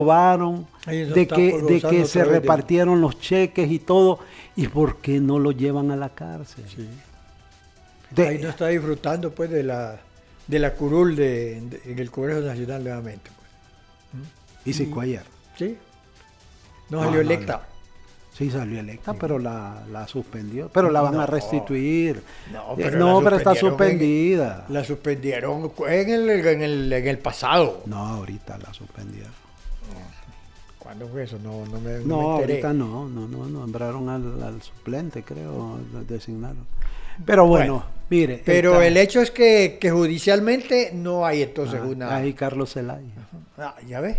robaron, Ellos no de están que, por de gozando que otra se vez de- repartieron los cheques y todo, y por qué no lo llevan a la cárcel. Sí. De- Ahí no está disfrutando pues de la curul en el Congreso Nacional nuevamente. Pues. y se fue ayer. Sí. No No, salió no, electa. Sí, salió electa, pero la suspendió. Pero la van a No. restituir. No, No, la pero está suspendieron suspendida. La suspendieron en el pasado. No, ahorita la suspendieron. ¿Cuándo fue eso? No me No, enteré. ahorita no, nombraron al suplente, creo, lo designaron. Pero bueno, mire. Pero el hecho es que judicialmente no hay entonces una... Ahí Carlos Zelaya. Ah, ¿ya ves?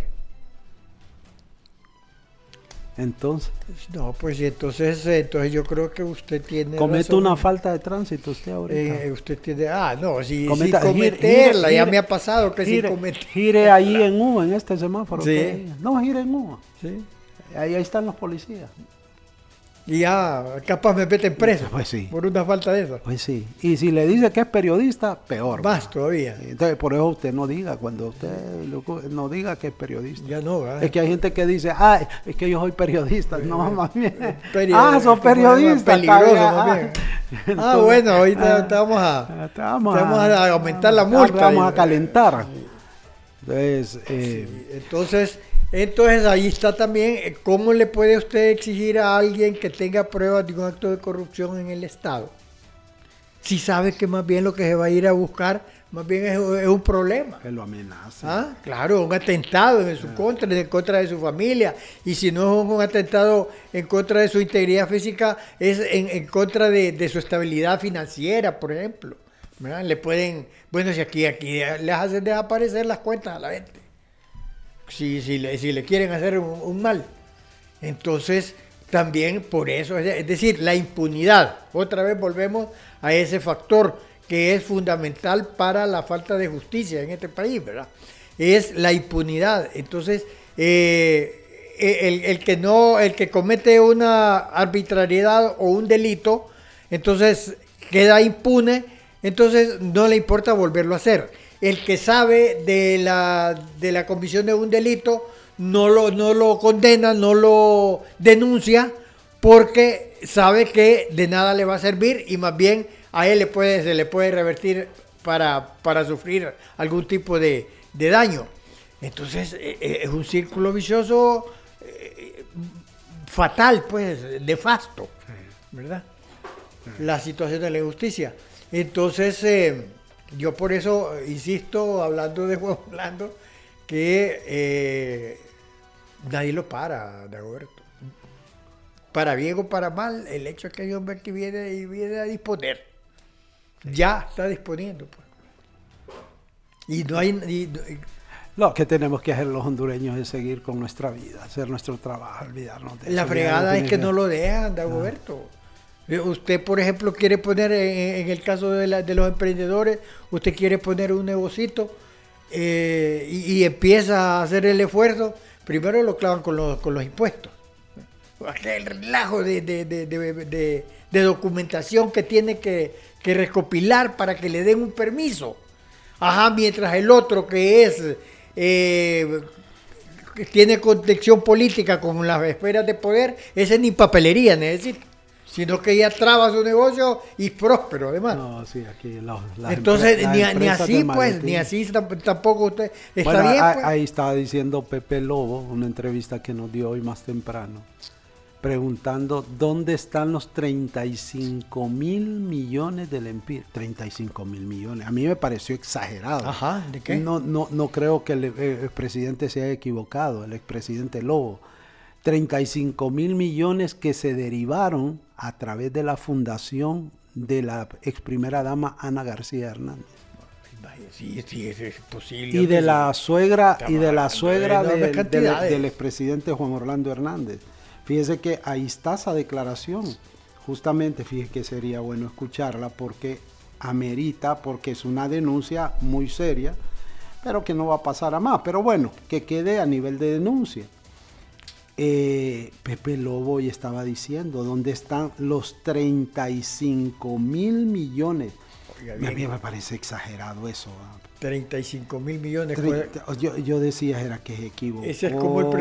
Entonces, No, pues entonces yo creo que usted tiene comete razón. una falta de tránsito usted ahorita. Usted tiene... no, sin Cometa- cometerla, gire- ya me ha pasado que sin cometer. Gire ahí en U, en este semáforo. Sí. que hay. No, gire en U. Sí. Ahí están los policías. Y ya, capaz me meten preso Pues sí. por una falta de eso. Pues sí. Y si le dice que es periodista, peor. Más todavía. Entonces, por eso usted no diga, cuando usted no diga que es periodista. Ya no, ¿verdad? Es que hay gente que dice, es que yo soy periodista. No, más bien. Sos como periodista. peligroso, cabrón. más bien. Entonces, Bueno, ahorita te vamos a aumentar la multa. Vamos a calentar. Entonces, Entonces ahí está también cómo le puede usted exigir a alguien que tenga pruebas de un acto de corrupción en el Estado. Si sabe que más bien lo que se va a ir a buscar, más bien es un problema. que lo amenaza. ¿Ah? Claro, un atentado en su contra, en contra de su familia. Y si no es un atentado en contra de su integridad física, es en contra de su estabilidad financiera, por ejemplo. ¿Verdad? Le pueden, bueno, si aquí les hacen desaparecer las cuentas a la gente. Si le quieren hacer un mal. Entonces, también por eso, es decir, la impunidad. Otra vez volvemos a ese factor que es fundamental para la falta de justicia en este país, ¿verdad? Es la impunidad. Entonces, el que comete una arbitrariedad o un delito, entonces queda impune, entonces no le importa volverlo a hacer. El que sabe de la comisión de un delito no lo condena, no lo denuncia, porque sabe que de nada le va a servir y más bien a él se le puede revertir para sufrir algún tipo de daño. Entonces es un círculo vicioso fatal, pues, nefasto, ¿verdad? La situación de la injusticia. Entonces, yo por eso insisto, hablando de Juan Orlando, que nadie lo para, Dagoberto. Para bien o para mal, el hecho es que hay un hombre que viene a disponer. Ya está disponiendo, pues. Y no hay... Lo que tenemos que hacer los hondureños es seguir con nuestra vida, hacer nuestro trabajo, olvidarnos de eso. La fregada es que no lo dejan, Dagoberto. Usted, por ejemplo, quiere poner, en el caso de los emprendedores, usted quiere poner un negocito y empieza a hacer el esfuerzo, primero lo clavan con los impuestos. Aquel relajo de documentación que tiene que recopilar para que le den un permiso. Ajá, mientras el otro que tiene conexión política con las esferas de poder, ese ni papelería necesita, sino que ya traba su negocio y próspero además. No, sí, aquí entonces ni así pues, maletín. ni así tampoco usted está bueno, bien pues. Ahí estaba diciendo Pepe Lobo, una entrevista que nos dio hoy más temprano, preguntando dónde están los 35 mil millones del EMPIR. 35 mil millones. A mí me pareció exagerado. Ajá, ¿de qué? No creo que el presidente se haya equivocado, el expresidente Lobo. 35 mil millones que se derivaron a través de la fundación de la ex primera dama Ana García Hernández. Sí, es posible. Y de la suegra, enormes cantidades. del expresidente Juan Orlando Hernández. Fíjese que ahí está esa declaración. Justamente, fíjese que sería bueno escucharla porque amerita, porque es una denuncia muy seria, pero que no va a pasar a más. Pero bueno, que quede a nivel de denuncia. Pepe Lobo y estaba diciendo dónde están los 35 mil millones. A mí me parece exagerado eso. 35.000 millones. Yo decía era que es equivocado. Ese es como el